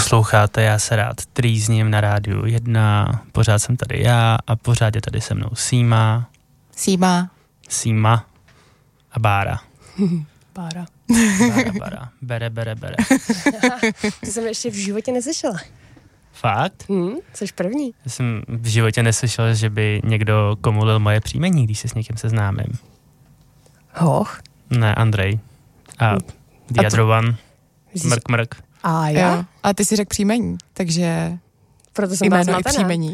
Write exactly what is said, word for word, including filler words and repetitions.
Posloucháte Já se rád trýzním na rádiu jedna, pořád jsem tady já a pořád je tady se mnou Síma. Síma. Síma a Bára. Bára. Bára, Bára. Bere, bere, bere. To jsem ještě v životě neslyšela. Fakt? Hmm, jsi první. Já jsem v životě neslyšel, že by někdo komulil moje příjmení, když se s někým seznámím. Hoch. Ne, Andrej. A the A other one. Jsi- Mrk, mrk. A já? Jo. A ty si řekl příjmení, takže Proto jsem byla jméno i zmatená. příjmení.